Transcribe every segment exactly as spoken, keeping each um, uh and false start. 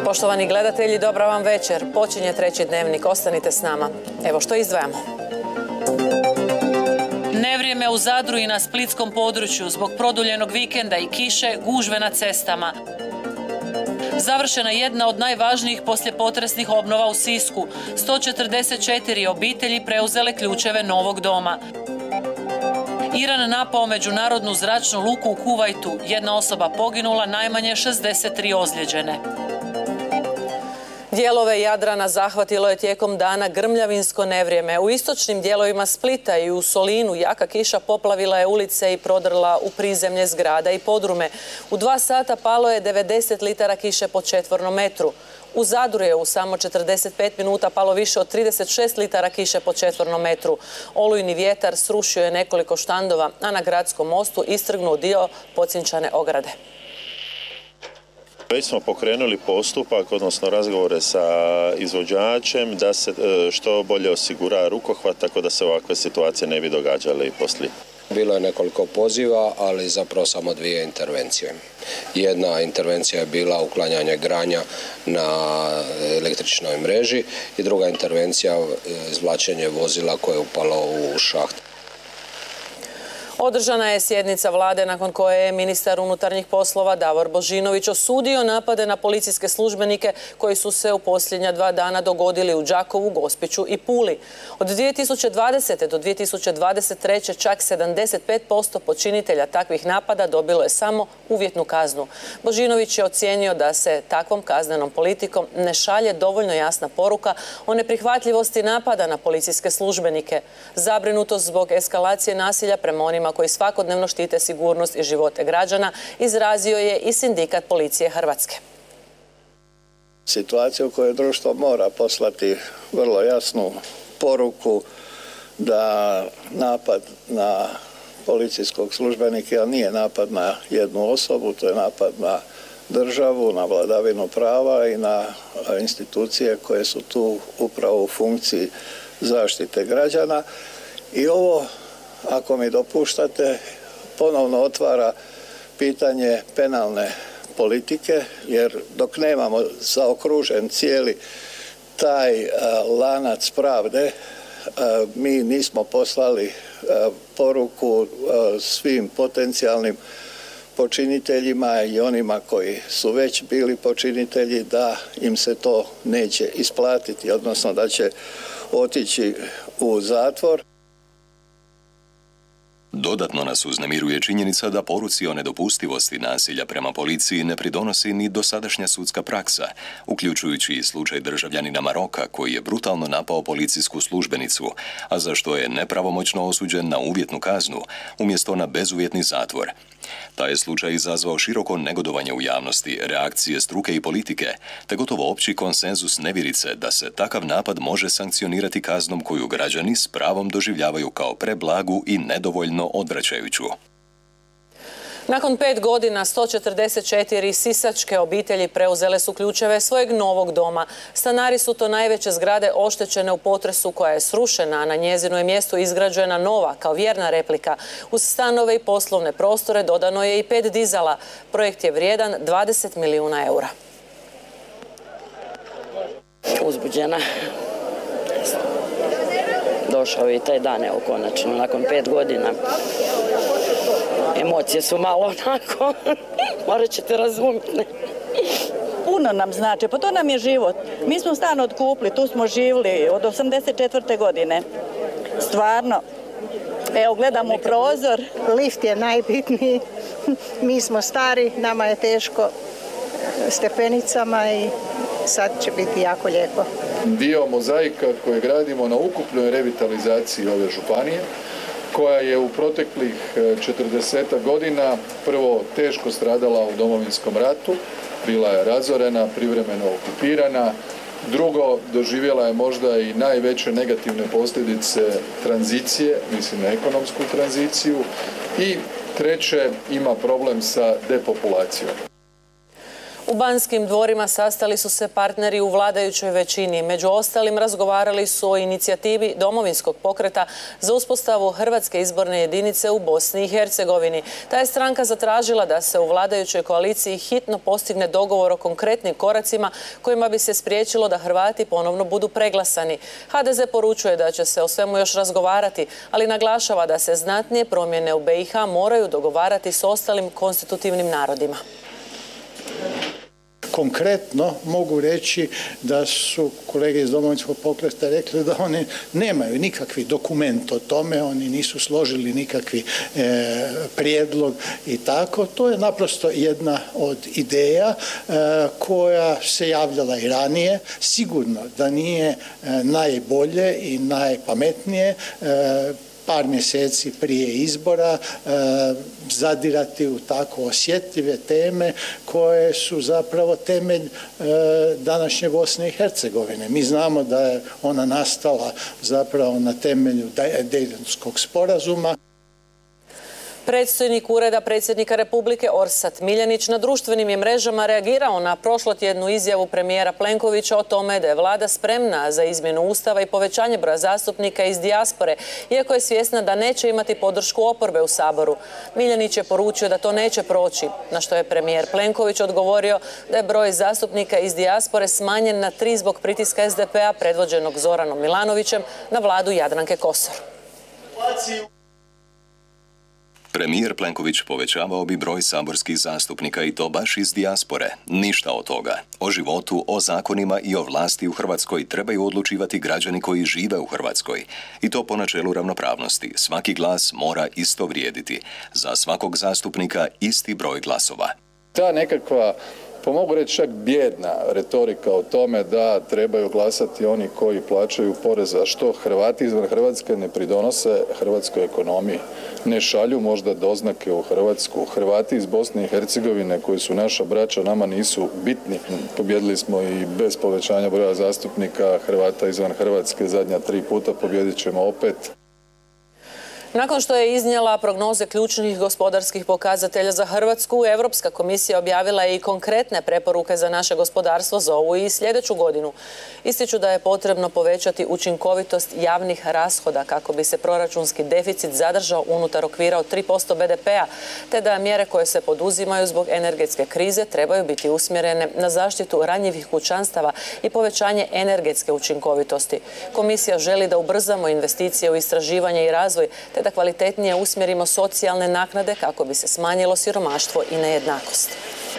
Poštovani gledatelji, dobra vam večer. Počinje treći dnevnik, ostanite s nama. Evo što izdvajamo. Nevrijeme u Zadru i na splitskom području zbog produljenog vikenda i kiše, gužve na cestama. Završena jedna od najvažnijih poslijepotresnih obnova u Sisku. sto četrdeset četiri obitelji preuzele ključeve novog doma. Iran napao međunarodnu zračnu luku u Kuvajtu. Jedna osoba poginula, najmanje šezdeset tri ozlijeđene. Dijelove Jadrana zahvatilo je tijekom dana grmljavinsko nevrijeme. U istočnim dijelovima Splita i u Solinu jaka kiša poplavila je ulice i prodrla u prizemlje zgrada i podrume. U dva sata palo je devedeset litara kiše po četvornom metru. U Zadru je u samo četrdeset pet minuta palo više od trideset šest litara kiše po četvornom metru. Olujni vjetar srušio je nekoliko štandova, a na gradskom mostu istrgnuo dio pocinčane ograde. Već smo pokrenuli postupak, odnosno razgovore sa izvođačem da se što bolje osigura rukohvat, tako da se ovakve situacije ne bi događale i poslije. Bilo je nekoliko poziva, ali zapravo samo dvije intervencije. Jedna intervencija je bila uklanjanje granja na električnoj mreži i druga intervencija izvlačenje vozila koje je upalo u šaht. Održana je sjednica vlade nakon koje je ministar unutarnjih poslova Davor Božinović osudio napade na policijske službenike koji su se u posljednja dva dana dogodili u Đakovu, Gospiću i Puli. Od dvije tisuće dvadesete. do dvije tisuće dvadeset treće. čak sedamdeset pet posto počinitelja takvih napada dobilo je samo uvjetnu kaznu. Božinović je ocijenio da se takvom kaznenom politikom ne šalje dovoljno jasna poruka o neprihvatljivosti napada na policijske službenike. Zabrinutost zbog eskalacije nasilja prema onima koji svakodnevno štite sigurnost i živote građana izrazio je i Sindikat policije Hrvatske. Situacija u kojoj društvo mora poslati vrlo jasnu poruku da napad na policijskog službenika nije napad na jednu osobu, to je napad na državu, na vladavinu prava i na institucije koje su tu upravo u funkciji zaštite građana. I ovo, ako mi dopuštate, ponovno otvara pitanje penalne politike, jer dok nemamo zaokružen cijeli taj lanac pravde, mi nismo poslali poruku svim potencijalnim počiniteljima i onima koji su već bili počinitelji da im se to neće isplatiti, odnosno da će otići u zatvor. Dodatno nas uznemiruje činjenica da poruci o nedopustivosti nasilja prema policiji ne pridonosi ni dosadašnja sudska praksa, uključujući i slučaj državljanina Maroka koji je brutalno napao policijsku službenicu, a za što je nepravomoćno osuđen na uvjetnu kaznu, umjesto na bezuvjetni zatvor. Taj je slučaj izazvao široko negodovanje u javnosti, reakcije struke i politike, te gotovo opći konsenzus nevjerice da se takav napad može sankcionirati kaznom koju građani s pravom doživljavaju kao preblagu i nedovoljno odvraćajuću. Nakon pet godina sto četrdeset četiri sisačke obitelji preuzele su ključeve svojeg novog doma. Stanari su to najveće zgrade oštećene u potresu koja je srušena, a na njezinu je mjestu izgrađena nova kao vjerna replika. Uz stanove i poslovne prostore dodano je i pet dizala. Projekt je vrijedan dvadeset milijuna eura. Uzbuđena. Došao je i taj dan, evo konačno, nakon pet godina. Emocije su malo onako, morat ćete razumjeti. Puno nam znači, pa to nam je život. Mi smo stan otkupili, tu smo živjeli od osamdeset četvrte. godine. Stvarno, evo gledamo u prozor. Lift je najbitniji, mi smo stari, nama je teško stepenicama i sad će biti jako lijepo. Dio mozaika koje gradimo na ukupnoj revitalizaciji ove županije, koja je u proteklih četrdesetak godina prvo teško stradala u Domovinskom ratu, bila je razorena, privremeno okupirana, drugo doživjela je možda i najveće negativne posljedice tranzicije, mislim na ekonomsku tranziciju, i treće ima problem sa depopulacijom. U Banskim dvorima sastali su se partneri u vladajućoj većini. Među ostalim razgovarali su o inicijativi Domovinskog pokreta za uspostavu Hrvatske izborne jedinice u Bosni i Hercegovini. Ta je stranka zatražila da se u vladajućoj koaliciji hitno postigne dogovor o konkretnim koracima kojima bi se spriječilo da Hrvati ponovno budu preglasani. ha de ze poručuje da će se o svemu još razgovarati, ali naglašava da se znatnije promjene u be i ha moraju dogovarati s ostalim konstitutivnim narodima. Konkretno mogu reći da su kolege iz Domovinskog pokreta rekli da oni nemaju nikakvi dokument o tome, oni nisu složili nikakvi e, prijedlog i tako. To je naprosto jedna od ideja e, koja se javljala i ranije. Sigurno da nije e, najbolje i najpametnije e, par mjeseci prije izbora e, zadirati u tako osjetljive teme koje su zapravo temelj e, današnje Bosne i Hercegovine. Mi znamo da je ona nastala zapravo na temelju Dejtonskog sporazuma. Predstojnik Ureda predsjednika Republike Orsat Miljenić na društvenim je mrežama reagirao na prošlotjednu izjavu premijera Plenkovića o tome da je vlada spremna za izmjenu ustava i povećanje broja zastupnika iz dijaspore, iako je svjesna da neće imati podršku oporbe u Saboru. Miljenić je poručio da to neće proći, na što je premijer Plenković odgovorio da je broj zastupnika iz dijaspore smanjen na tri zbog pritiska es de pe a predvođenog Zoranom Milanovićem na vladu Jadranke Kosor. Premijer Plenković povećavao bi broj saborskih zastupnika i to baš iz dijaspore. Ništa od toga. O životu, o zakonima i o vlasti u Hrvatskoj trebaju odlučivati građani koji žive u Hrvatskoj. I to po načelu ravnopravnosti. Svaki glas mora isto vrijediti. Za svakog zastupnika isti broj glasova. Ta nekakva, pa mogu reći čak bijedna retorika o tome da trebaju glasati oni koji plaćaju porez, a što Hrvati izvan Hrvatske ne pridonose hrvatskoj ekonomiji, ne šalju možda doznake u Hrvatsku. Hrvati iz Bosne i Hercegovine koji su naša braća nama nisu bitni. Pobjedili smo i bez povećanja broja zastupnika Hrvata izvan Hrvatske zadnja tri puta, pobjedit ćemo opet. Nakon što je iznijela prognoze ključnih gospodarskih pokazatelja za Hrvatsku, Europska komisija objavila je i konkretne preporuke za naše gospodarstvo za ovu i sljedeću godinu. Ističu da je potrebno povećati učinkovitost javnih rashoda kako bi se proračunski deficit zadržao unutar okvira od tri posto be de pe a, te da mjere koje se poduzimaju zbog energetske krize trebaju biti usmjerene na zaštitu ranjivih kućanstava i povećanje energetske učinkovitosti. Komisija želi da ubrzamo investicije u istraživanje i razvoj, te da kvalitetnije usmjerimo socijalne naknade kako bi se smanjilo siromaštvo i nejednakost.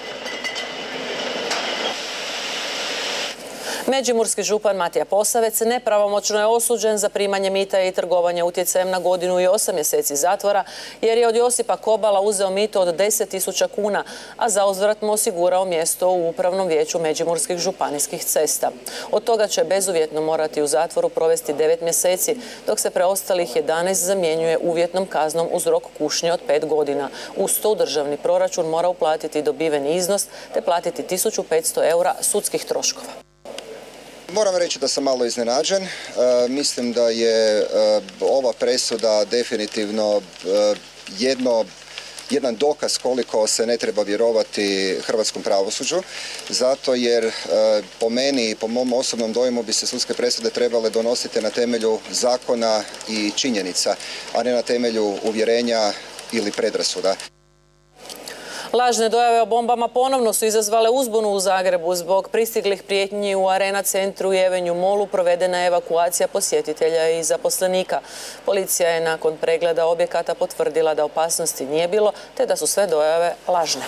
Međimurski župan Matija Posavec nepravomoćno je osuđen za primanje mita i trgovanje utjecajem na godinu i osam mjeseci zatvora jer je od Josipa Kobala uzeo mito od deset tisuća kuna, a zauzvrat mu osigurao mjesto u Upravnom vijeću Međimurskih županijskih cesta. Od toga će bezuvjetno morati u zatvoru provesti devet mjeseci, dok se preostalih jedanaest zamjenjuje uvjetnom kaznom uz rok kušnje od pet godina. Uz to u državni proračun mora uplatiti dobiveni iznos te platiti tisuću petsto eura sudskih troškova. Moram reći da sam malo iznenađen. E, mislim da je e, ova presuda definitivno e, jedno, jedan dokaz koliko se ne treba vjerovati hrvatskom pravosuđu, zato jer e, po meni i po mom osobnom dojmu bi se sudske presude trebale donositi na temelju zakona i činjenica, a ne na temelju uvjerenja ili predrasuda. Lažne dojave o bombama ponovno su izazvale uzbunu u Zagrebu. Zbog pristiglih prijetnji u Arena centru i Avenue Mallu provedena je evakuacija posjetitelja i zaposlenika. Policija je nakon pregleda objekata potvrdila da opasnosti nije bilo, te da su sve dojave lažne.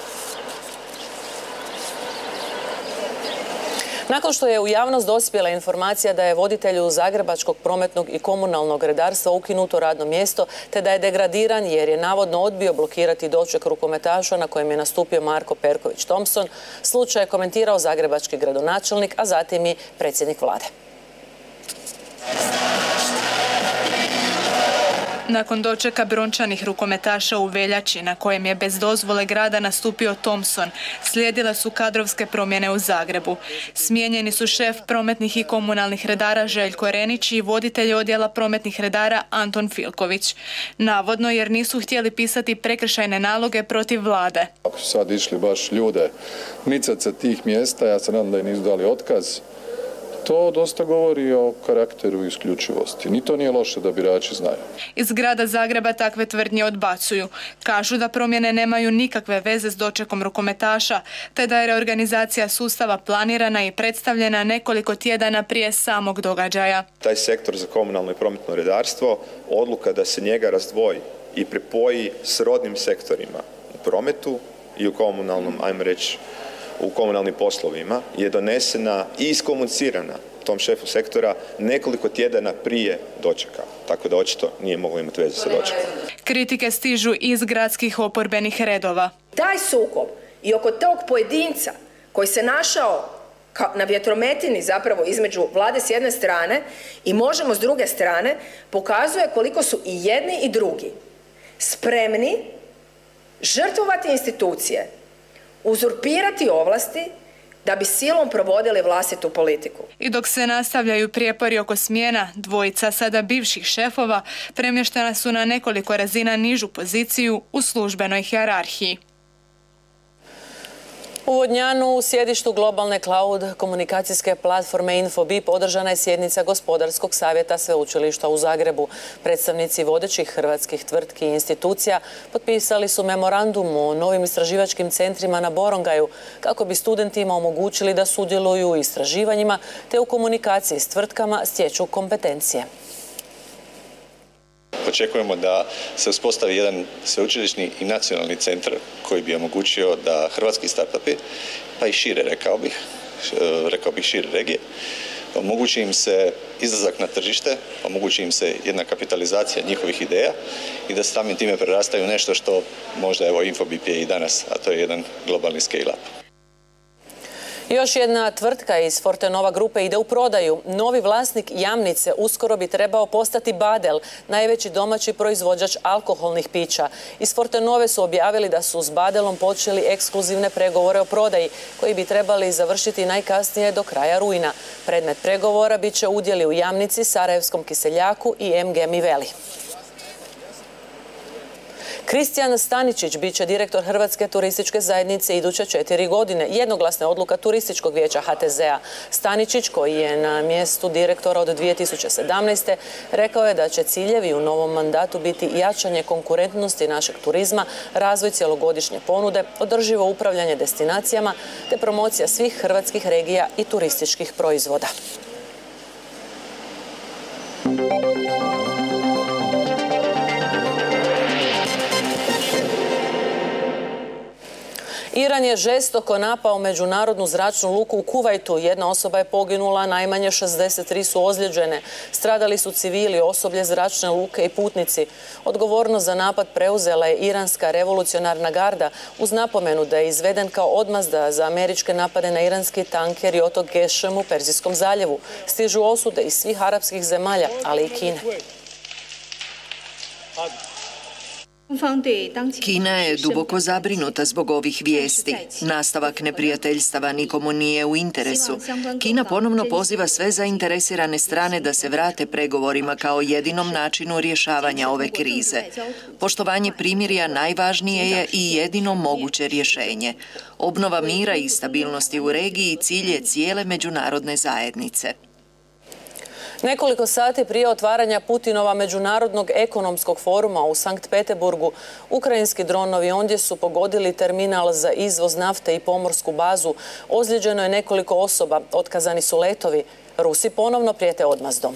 Nakon što je u javnost dospjela informacija da je voditelju Zagrebačkog prometnog i komunalnog redarstva ukinuto radno mjesto, te da je degradiran jer je navodno odbio blokirati doček rukometaša na kojem je nastupio Marko Perković Thompson, slučaj je komentirao zagrebački gradonačelnik, a zatim i predsjednik vlade. Nakon dočeka brončanih rukometaša u veljači, na kojem je bez dozvole grada nastupio Thompson, slijedile su kadrovske promjene u Zagrebu. Smijenjeni su šef prometnih i komunalnih redara Željko Renić i voditelj odjela prometnih redara Anton Filković. Navodno jer nisu htjeli pisati prekršajne naloge protiv vlade. Ako su sad išli baš ljude micat sa tih mjesta, ja se nadam da im nisu dali otkaz, to dosta govori o karakteru i isključivosti. Ni to nije loše da birači znaju. Iz grada Zagreba takve tvrdnje odbacuju. Kažu da promjene nemaju nikakve veze s dočekom rukometaša, te da je reorganizacija sustava planirana i predstavljena nekoliko tjedana prije samog događaja. Taj sektor za komunalno i prometno redarstvo, odluka da se njega razdvoji i pripoji srodnim sektorima u prometu i u komunalnom, ajmo reći, u komunalnim poslovima je donesena i iskomunicirana tom šefu sektora nekoliko tjedana prije dočeka. Tako da očito nije moglo imati veze sa dočekom. Kritike stižu iz gradskih oporbenih redova. Taj sukob i oko tog pojedinca koji se našao na vjetrometini zapravo između vlade s jedne strane i Možemo s druge strane pokazuje koliko su i jedni i drugi spremni žrtvovati institucije, uzurpirati ovlasti da bi silom provodili vlastitu politiku. I dok se nastavljaju prijepori oko smjena, dvojica sada bivših šefova premještena su na nekoliko razina nižu poziciju u službenoj hijerarhiji. U Vodnjanu, u sjedištu globalne cloud komunikacijske platforme Infobip, održana je sjednica Gospodarskog savjeta Sveučilišta u Zagrebu. Predstavnici vodećih hrvatskih tvrtki i institucija potpisali su memorandum o novim istraživačkim centrima na Borongaju kako bi studentima omogućili da sudjeluju u istraživanjima te u komunikaciji s tvrtkama stječu kompetencije. Očekujemo da se uspostavi jedan sveučilišni i nacionalni centar koji bi omogućio da hrvatski startupi, pa i šire, rekao bih, rekao bih šire regije, omogući im se izlazak na tržište, omogući im se jedna kapitalizacija njihovih ideja i da samim time prerastaju nešto što možda evo Infobip je i danas, a to je jedan globalni scale-up. Još jedna tvrtka iz Fortenova grupe ide u prodaju. Novi vlasnik Jamnice uskoro bi trebao postati Badel, najveći domaći proizvođač alkoholnih pića. Iz Fortenove su objavili da su s Badelom počeli ekskluzivne pregovore o prodaji, koji bi trebali završiti najkasnije do kraja rujna. Predmet pregovora bit će udjeli u Jamnici, Sarajevskom Kiseljaku i M G Miveli. Kristijan Staničić bit će direktor Hrvatske turističke zajednice iduće četiri godine. Jednoglasna je odluka Turističkog vijeća H T Z-a. Staničić, koji je na mjestu direktora od dvije tisuće sedamnaeste. rekao je da će ciljevi u novom mandatu biti jačanje konkurentnosti našeg turizma, razvoj cjelogodišnje ponude, održivo upravljanje destinacijama te promocija svih hrvatskih regija i turističkih proizvoda. Iran je žestoko napao međunarodnu zračnu luku u Kuvajtu. Jedna osoba je poginula, najmanje šezdeset tri su ozlijeđene. Stradali su civili, osoblje zračne luke i putnici. Odgovornost za napad preuzela je iranska revolucionarna garda uz napomenu da je izveden kao odmazda za američke napade na iranski tanker i otok Gešem u Perzijskom zaljevu. Stižu osude iz svih arapskih zemalja, ali i Kine. Kina je duboko zabrinuta zbog ovih vijesti. Nastavak neprijateljstava nikomu nije u interesu. Kina ponovno poziva sve zainteresirane strane da se vrate pregovorima kao jedinom načinu rješavanja ove krize. Poštovanje primirja najvažnije je i jedino moguće rješenje. Obnova mira i stabilnosti u regiji cilj je cijele međunarodne zajednice. Nekoliko sati prije otvaranja Putinova međunarodnog ekonomskog foruma u Sankt Petersburgu, ukrajinski dronovi ondje su pogodili terminal za izvoz nafte i pomorsku bazu. Ozlijeđeno je nekoliko osoba, otkazani su letovi. Rusi ponovno prijete odmazdom.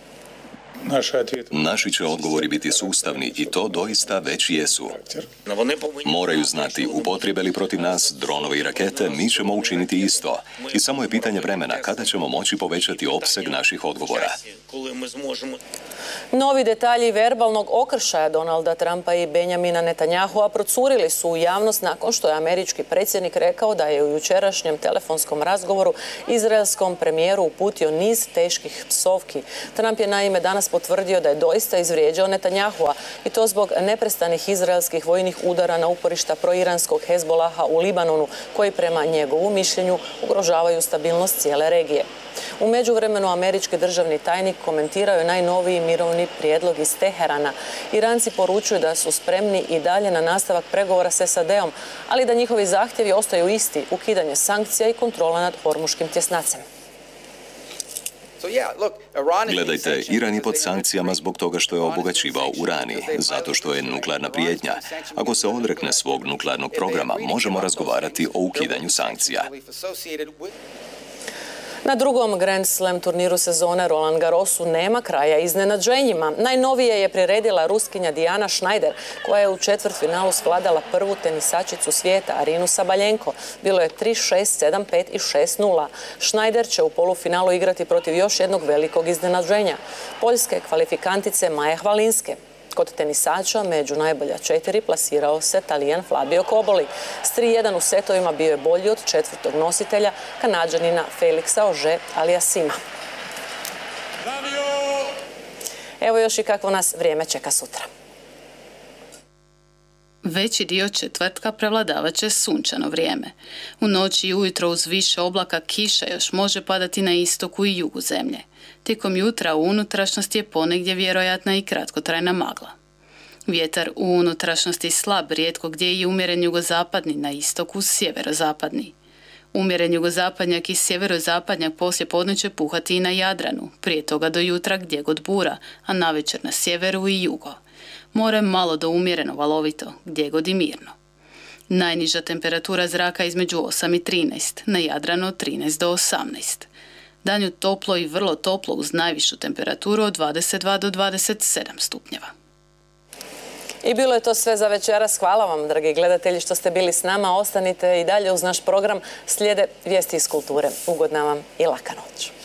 Naši će odgovori biti sustavni i to doista već jesu. Moraju znati, upotrebe li protiv nas dronove i rakete, mi ćemo učiniti isto. I samo je pitanje vremena kada ćemo moći povećati opseg naših odgovora. Novi detalji verbalnog okršaja Donalda Trumpa i Benjamina Netanyahua procurili su u javnost nakon što je američki predsjednik rekao da je u jučerašnjem telefonskom razgovoru izraelskom premijeru uputio niz teških psovki. Trump je naime danas potvrdio da je doista izvrijeđao Netanyahua i to zbog neprestanih izraelskih vojnih udara na uporišta proiranskog Hezbolaha u Libanonu, koji prema njegovu mišljenju ugrožavaju stabilnost cijele regije. U međuvremenu američki državni tajnik komentirao je najnoviji mirovni prijedlog iz Teherana. Iranci poručuju da su spremni i dalje na nastavak pregovora s S A D-om, ali da njihovi zahtjevi ostaju isti, ukidanje sankcija i kontrola nad hormuškim tjesnacem. Gledajte, Iran je pod sankcijama zbog toga što je obogaćivao urani, zato što je nuklearna prijetnja. Ako se odrekne svog nuklearnog programa, možemo razgovarati o ukidanju sankcija. Na drugom Grand Slam turniru sezone Roland Garrosu nema kraja iznenađenjima. Najnovije je priredila Ruskinja Dijana Schneider, koja je u četvrtfinalu svladala prvu tenisačicu svijeta, Arinu Sabaljenko. Bilo je tri šest, sedam pet i šest nula. Schneider će u polufinalu igrati protiv još jednog velikog iznenađenja, poljske kvalifikantice Maje Hvalinske. Kod tenisača među najbolja četiri plasirao se Talijan Fabio Koboli. S tri jedan u setovima bio je bolji od četvrtog nositelja, Kanađanina Felixa Auger-Aliassima. Evo još i kakvo nas vrijeme čeka sutra. Veći dio četvrtka prevladavat će sunčano vrijeme. U noći i ujutro uz više oblaka kiša još može padati na istoku i jugu zemlje. Tijekom jutra u unutrašnjosti je ponegdje vjerojatna i kratkotrajna magla. Vjetar u unutrašnjosti slab, rijetko gdje i umjeren jugozapadni, na istoku sjeverozapadni. Umjeren jugozapadnjak i sjeverozapadnjak poslije podne će puhati i na Jadranu, prije toga do jutra gdje god bura, a navečer na sjeveru i jugo. More malo do umjereno valovito, gdje god i mirno. Najniža temperatura zraka između osam i trinaest, na Jadranu od trinaest do osamnaest. Danju toplo i vrlo toplo uz najvišu temperaturu od dvadeset dva do dvadeset sedam stupnjeva. I bilo je to sve za večeras. Hvala vam, dragi gledatelji, što ste bili s nama. Ostanite i dalje uz naš program. Slijede vijesti iz kulture. Ugodna vam i laka noć.